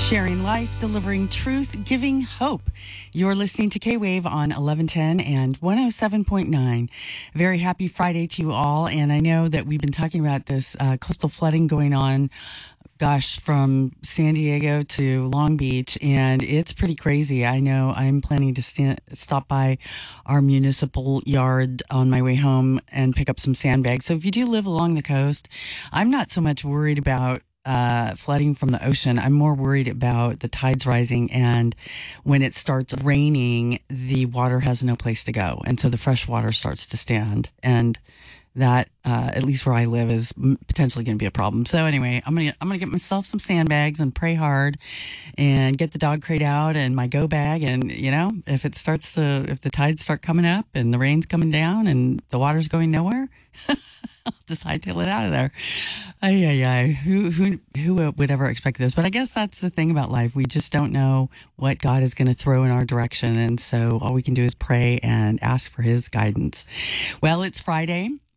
Sharing life, delivering truth, giving hope. You're listening to K-Wave on 1110 and 107.9. Very happy Friday to you all. And I know that we've been talking about this coastal flooding going on, from San Diego to Long Beach, and it's pretty crazy. I know I'm planning to stop by our municipal yard on my way home and pick up some sandbags. So if you do live along the coast, I'm not so much worried about flooding from the ocean. I'm more worried about the tides rising, and when it starts raining, the water has no place to go, and so the fresh water starts to stand, and that at least where I live is potentially going to be a problem. So anyway, I'm gonna get myself some sandbags and pray hard, and get the dog crate out and my go bag, and if the tides start coming up and the rain's coming down and the water's going nowhere, I'll just hightail it out of there. Who would ever expect this? But I guess that's the thing about life. We just don't know what God is going to throw in our direction. And so all we can do is pray and ask for his guidance. Well, it's Friday.